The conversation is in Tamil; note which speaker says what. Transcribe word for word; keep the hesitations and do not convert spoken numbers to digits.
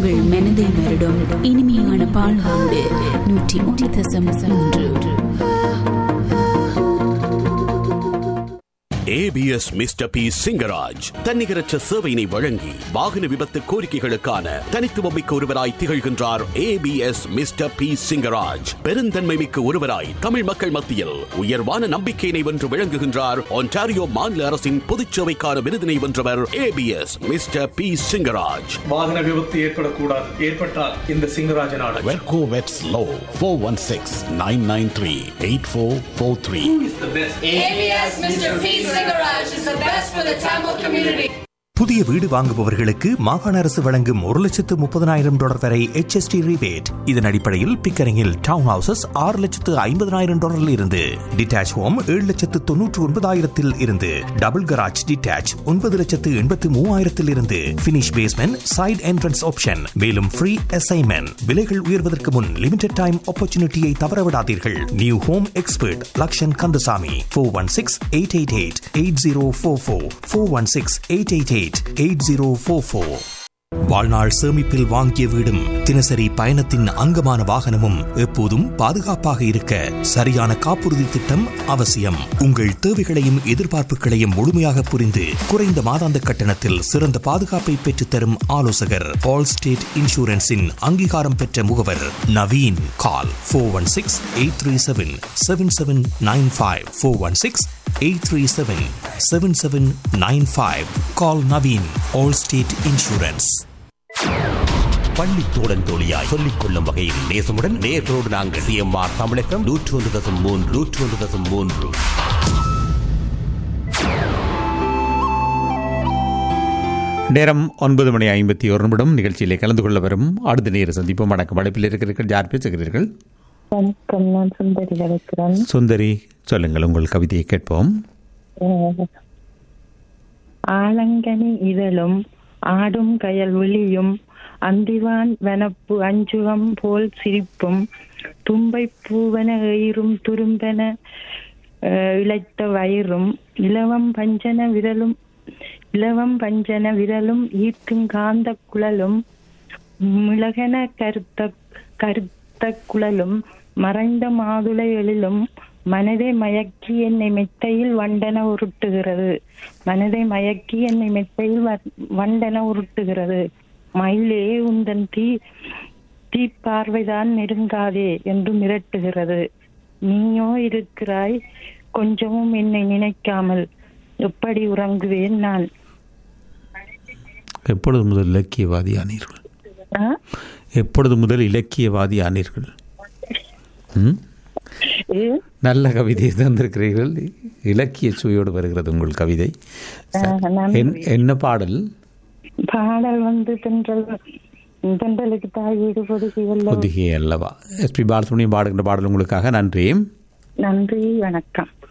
Speaker 1: உங்கள் மனதை வருடும் இனிமையான பால்வாண்டு நூற்றி மூன்று தசம் மூன்று.
Speaker 2: ஏபிஎஸ் மிஸ்டர் பி சிங்கராஜ் தன்னிகரற்ற சேவையினை வழங்கி வாகன விபத்து கோரிக்கைகளுக்கான தனித்துவமிக்க ஒருவராய் திகழ்கின்றார். ஏபிஎஸ் மிஸ்டர் பி சிங்கராஜ் பெருந்தன்மை மிக்க ஒருவராய் தமிழ் மக்கள் மத்தியில் உயர்வான நம்பிக்கையினை வென்று விளங்குகின்றார். ஒன்டாரியோ மாநில அரசின் பொதுச்சேவைக்கான விருதினை வென்றவர் ஏபிஎஸ் மிஸ்டர் பி சிங்கராஜ்.
Speaker 3: வாகன விபத்து ஏற்படக்கூடாது, ஏற்பட்டால் இந்த சிங்கராஜன் ஆட
Speaker 2: வெர்கோ வெட்ஸ் low four one six nine nine three eight four four three.
Speaker 4: ABS mister B Garage is the best for the Tamil community.
Speaker 5: புதிய வீடு வாங்குபவர்களுக்கு மாகாண அரசு வழங்கும் ஒரு லட்சத்து முப்பதனாயிரம் டாலர் வரை எச் எஸ் டி ரிபேட். இதன் அடிப்படையில் பிக்கரிங்கில் டவுன் ஹவுசஸ் ஆறு லட்சத்து ஐம்பதனாயிரம் டாலரில் இருந்து, டிட்டாச் ஹோம் ஏழு லட்சத்து தொன்னூற்று ஒன்பதாயிரத்தில் இருந்து, டபுள் கராஜ் டிட்டாச் ஒன்பது லட்சத்து எண்பத்து மூவாயிரத்தில் இருந்து, finish basement side entrance option. மேலும் ஃப்ரீ அசைன்மெண்ட். விலைகள் உயர்வதற்கு முன் லிமிடெட் டைம் ஆப்பர்ச்சுனிட்டியை தவறவிடாதீர்கள். New home expert Lakshan Kandasamy four one six eight eight eight eight zero four four four one six eight eight eight eight zero four four. வாழ்நாள் சேமிப்பில் வாங்கிய வீடும் தினசரி பயணத்தின் அங்கமான வாகனமும் எப்போதும் பாதுகாப்பாக இருக்க சரியான காப்புறுதி திட்டம் அவசியம். உங்கள் தேவைகளையும் எதிர்பார்ப்புகளையும் முழுமையாக புரிந்து குறைந்த மாதாந்த கட்டணத்தில் சிறந்த பாதுகாப்பை பெற்றுத்தரும் ஆலோசகர் ஆல் ஸ்டேட் இன்சூரன்ஸின் அங்கீகாரம் பெற்ற முகவர் Naveen. Call four one six eight three seven seven seven nine five four one six eight three seven seven seven nine five. கால் நவீன். All state insurance.
Speaker 6: பள்ளி தோழன் தோழியாய் சொல்லிக் கொள்ளும் வகையில் நேசமுடன் நேர்களோடு நாங்கள் சிஎம்ஆர் தமிழகம் நூற்றி ஒன்று தசம் மூன்று நூற்றி ஒன்று தசம் மூன்று.
Speaker 7: நேரம் ஒன்பது மணி ஐம்பத்தி ஒரு நிமிடம். நிகழ்ச்சியிலே கலந்து கொள்ள வரும் அடுத்த நேர சந்திப்போம். வணக்கம். அழைப்பில் இருக்கிறீர்கள். யார் பேசுகிறீர்கள்?
Speaker 8: வணக்கம், நான் சுந்தரி இருக்கிறேன்.
Speaker 7: சுந்தரி, சொல்லுங்கள், உங்கள் கவிதையை கேட்போம்.
Speaker 8: ஆலங்கனி இதழும் ஆடும் கயல் விழியும் அந்திவான் வனப்பு அஞ்சுகம் போல் சிரிப்பும் தும்பை பூவன எயிரும் துரும்பென இழைத்த வயிறும் இலவம் பஞ்சன விரலும் இலவம் பஞ்சன விரலும் ஈர்க்கும் காந்த குழலும் மிளகன கருத்த கருத்த குழலும் மறைந்த மாதுளை எழிலும் மனதை மயக்கி என்னை மெத்தையில் வண்டன உருட்டுகிறது. மனதை மயக்கி என்னை மெத்தையில் வண்டன உருட்டுகிறது. மயிலே உந்தன் தீ தீ பார்வைதான் நெருங்காதே என்று மிரட்டுகிறது. நீயோ இருக்கிறாய் கொஞ்சமும் என்னை நினைக்காமல். எப்படி உறங்குவேன் நான்?
Speaker 7: எப்பொழுது முதல் இலக்கியவாதி ஆனீர்கள்? எப்பொழுது முதல் இலக்கியவாதி ஆனீர்கள்? நல்ல கவிதை தந்திருக்கிறீர்கள். இலக்கிய சுவையோடு வருகிறது உங்கள் கவிதை. என்ன பாடல்?
Speaker 8: பாடல் வந்து தென்றல் தென்றலுக்கு தாய் வீடு பொதுகை அல்லவா.
Speaker 7: எஸ் பி பாலசுப்ரமணியம் பாடுகின்ற பாடல் உங்களுக்காக. நன்றி.
Speaker 8: நன்றி, வணக்கம்.